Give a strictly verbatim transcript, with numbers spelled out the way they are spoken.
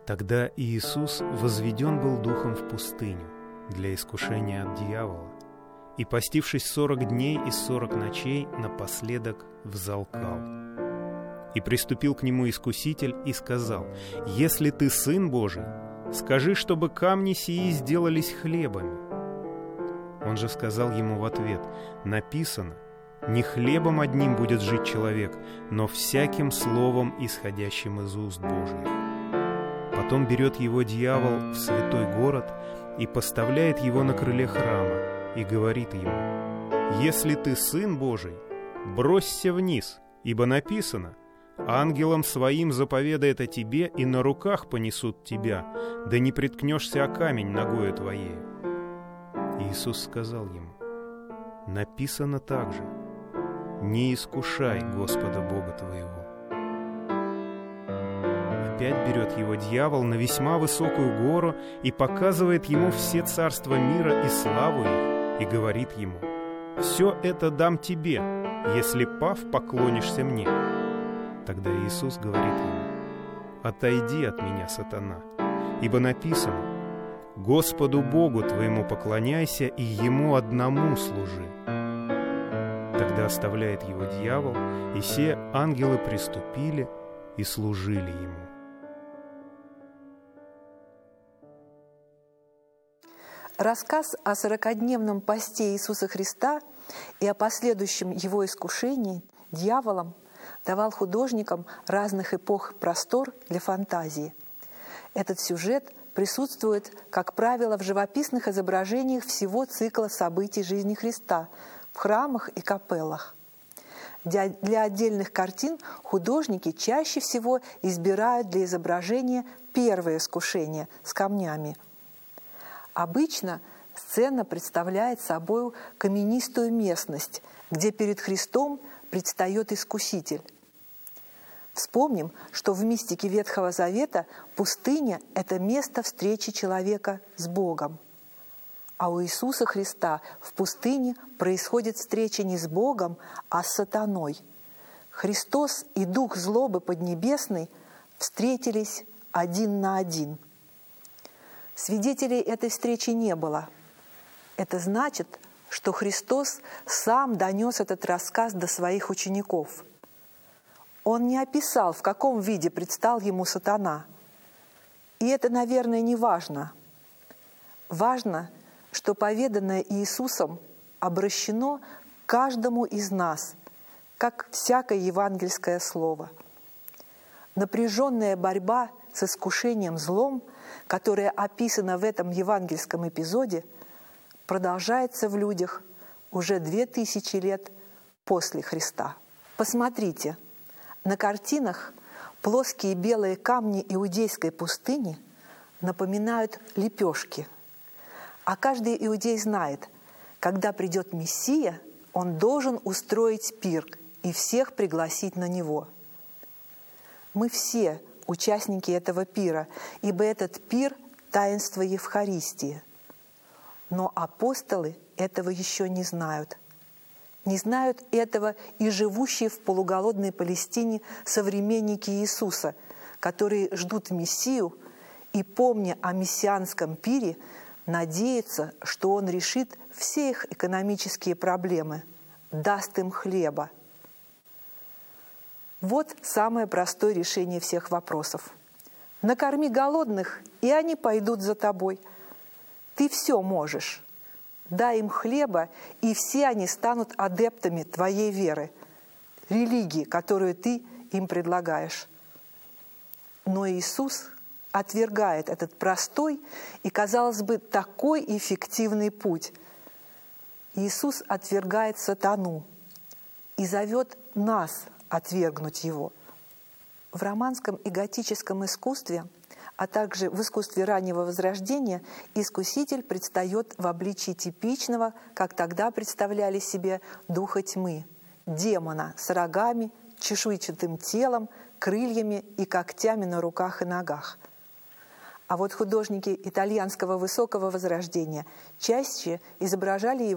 Тогда Иисус возведен был Духом в пустыню для искушения от дьявола, и, постившись сорок дней и сорок ночей, напоследок взалкал. И приступил к нему искуситель и сказал: «Если ты Сын Божий, скажи, чтобы камни сии сделались хлебами». Он же сказал ему в ответ: «Написано: не хлебом одним будет жить человек, но всяким словом, исходящим из уст Божьих». Потом берет его дьявол в святой город и поставляет его на крыле храма и говорит ему: «Если ты Сын Божий, бросься вниз, ибо написано: ангелам своим заповедает о тебе, и на руках понесут тебя, да не приткнешься о камень ногою твоей». Иисус сказал ему: «Написано также: не искушай Господа Бога твоего». Опять берет его дьявол на весьма высокую гору и показывает ему все царства мира и славу их, и говорит ему: «Все это дам тебе, если, пав, поклонишься мне». Тогда Иисус говорит ему: «Отойди от меня, сатана, ибо написано: Господу Богу твоему поклоняйся и Ему одному служи». Тогда оставляет его дьявол, и все ангелы приступили и служили ему. Рассказ о сорокадневном посте Иисуса Христа и о последующем Его искушении дьяволом давал художникам разных эпох простор для фантазии. Этот сюжет присутствует, как правило, в живописных изображениях всего цикла событий жизни Христа в храмах и капеллах. Для, для отдельных картин художники чаще всего избирают для изображения первое искушение с камнями. Обычно сцена представляет собой каменистую местность, где перед Христом предстает Искуситель. Вспомним, что в мистике Ветхого Завета пустыня – это место встречи человека с Богом. А у Иисуса Христа в пустыне происходит встреча не с Богом, а с сатаной. Христос и дух злобы поднебесной встретились один на один. Свидетелей этой встречи не было. Это значит, что Христос сам донес этот рассказ до своих учеников. Он не описал, в каком виде предстал ему сатана. И это, наверное, не важно. Важно, что поведанное Иисусом обращено к каждому из нас, как всякое евангельское слово. Напряженная борьба с искушением злом, которая описана в этом евангельском эпизоде, продолжается в людях уже две тысячи лет после Христа. Посмотрите, на картинах плоские белые камни иудейской пустыни напоминают лепешки. А каждый иудей знает, когда придет Мессия, он должен устроить пир и всех пригласить на него. Мы все участники этого пира, ибо этот пир – таинство Евхаристии. Но апостолы этого еще не знают. Не знают этого и живущие в полуголодной Палестине современники Иисуса, которые ждут Мессию и, помня о мессианском пире, надеются, что Он решит все их экономические проблемы, даст им хлеба. Вот самое простое решение всех вопросов. Накорми голодных, и они пойдут за тобой. Ты все можешь. Дай им хлеба, и все они станут адептами твоей веры, религии, которую ты им предлагаешь. Но Иисус отвергает этот простой и, казалось бы, такой эффективный путь. Иисус отвергает сатану и зовет нас отвергнуть его. В романском и готическом искусстве, а также в искусстве раннего Возрождения, Искуситель предстает в обличии типичного, как тогда представляли себе, духа тьмы, демона с рогами, чешуйчатым телом, крыльями и когтями на руках и ногах. А вот художники итальянского высокого Возрождения чаще изображали его